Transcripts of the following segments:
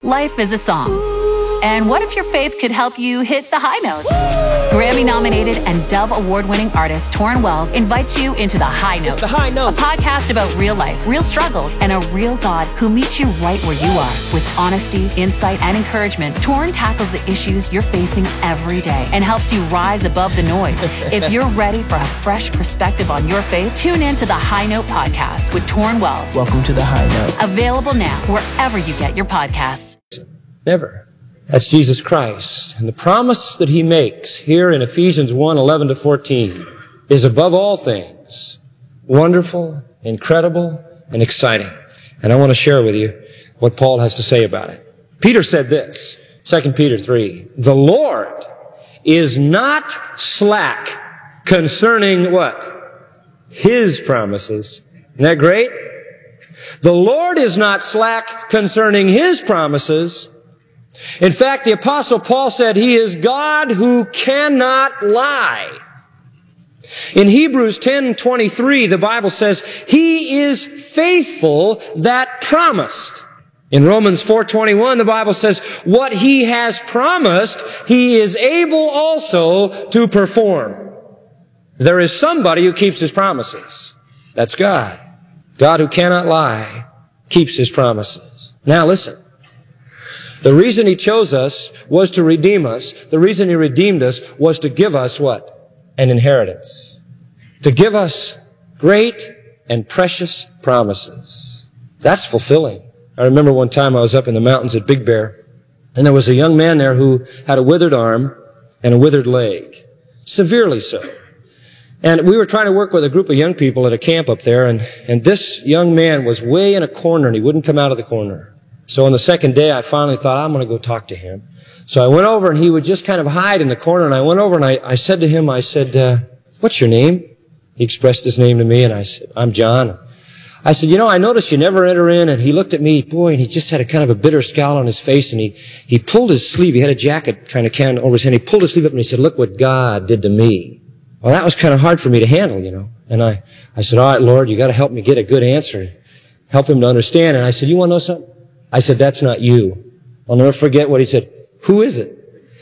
Life is a song. And what if your faith could help you hit the high notes? Grammy-nominated and Dove Award-winning artist Torrin Wells invites you into The High Note. It's The High Note. A podcast about real life, real struggles, and a real God who meets you right where you are. With honesty, insight, and encouragement, Torrin tackles the issues you're facing every day and helps you rise above the noise. If you're ready for a fresh perspective on your faith, tune in to The High Note podcast with Torrin Wells. Welcome to The High Note. Available now wherever you get your podcasts. Never. That's Jesus Christ. And the promise that he makes here in Ephesians 1:11-14 is above all things wonderful, incredible, and exciting. And I want to share with you what Paul has to say about it. Peter said this, 2 Peter 3, "The Lord is not slack concerning" what? His promises. Isn't that great? The Lord is not slack concerning his promises. In fact, the Apostle Paul said he is God who cannot lie. In Hebrews 10:23, the Bible says, he is faithful that promised. In Romans 4:21, the Bible says, what he has promised, he is able also to perform. There is somebody who keeps his promises. That's God. God who cannot lie keeps his promises. Now listen. The reason he chose us was to redeem us. The reason he redeemed us was to give us what? An inheritance. To give us great and precious promises. That's fulfilling. I remember one time I was up in the mountains at Big Bear, and there was a young man there who had a withered arm and a withered leg. Severely so. And we were trying to work with a group of young people at a camp up there, and this young man was way in a corner, and he wouldn't come out of the corner. So on the second day, I finally thought, I'm going to go talk to him. So I went over, and he would just kind of hide in the corner, and I went over, and I said to him, what's your name? He expressed his name to me, and I said, I'm John. I said, I noticed you never enter in, and he looked at me, boy, and he just had a kind of a bitter scowl on his face, and he pulled his sleeve, he had a jacket kind of over his hand, he pulled his sleeve up, and he said, look what God did to me. Well, that was kind of hard for me to handle, And I said, all right, Lord, you got to help me get a good answer. Help him to understand. And I said, you want to know something? I said, that's not you. I'll never forget what he said. Who is it?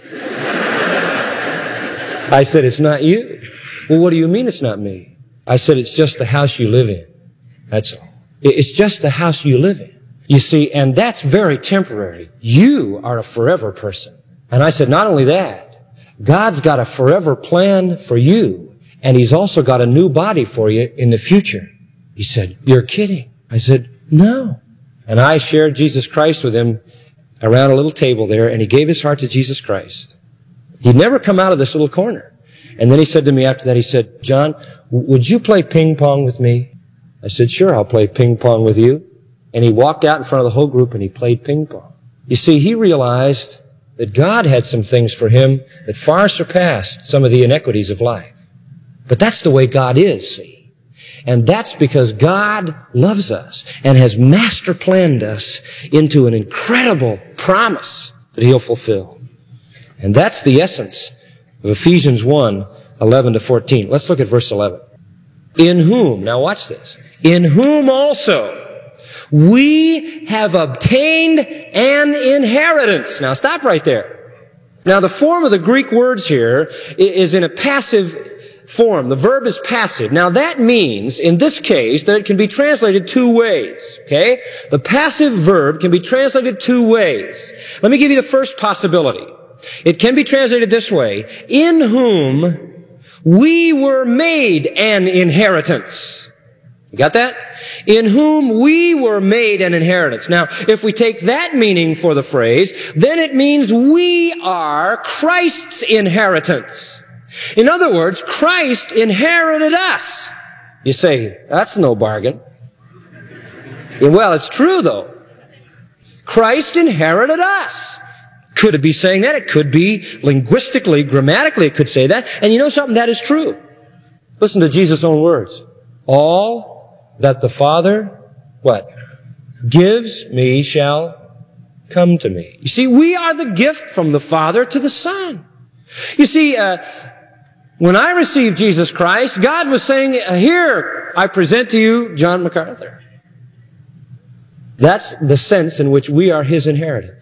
I said, it's not you. Well, what do you mean it's not me? I said, it's just the house you live in. That's all. It's just the house you live in. You see, and that's very temporary. You are a forever person. And I said, not only that, God's got a forever plan for you, and he's also got a new body for you in the future. He said, you're kidding. I said, no. And I shared Jesus Christ with him around a little table there, and he gave his heart to Jesus Christ. He'd never come out of this little corner. And then he said to me after that, he said, John, would you play ping pong with me? I said, sure, I'll play ping pong with you. And he walked out in front of the whole group and he played ping pong. You see, he realized that God had some things for him that far surpassed some of the inequities of life. But that's the way God is, see. And that's because God loves us and has master planned us into an incredible promise that he'll fulfill. And that's the essence of Ephesians 1:11-14. Let's look at verse 11. In whom, now watch this, in whom also we have obtained an inheritance. Now stop right there. Now the form of the Greek words here is in a passive form. The verb is passive. Now that means, in this case, that it can be translated two ways. Okay? The passive verb can be translated two ways. Let me give you the first possibility. It can be translated this way. In whom we were made an inheritance. You got that? In whom we were made an inheritance. Now, if we take that meaning for the phrase, then it means we are Christ's inheritance. In other words, Christ inherited us. You say, that's no bargain. Well, it's true though. Christ inherited us. Could it be saying that? It could be linguistically, grammatically, it could say that. And you know something? That is true. Listen to Jesus' own words. All that the Father, what? Gives me shall come to me. You see, we are the gift from the Father to the Son. You see, when I received Jesus Christ, God was saying, here, I present to you John MacArthur. That's the sense in which we are his inheritance.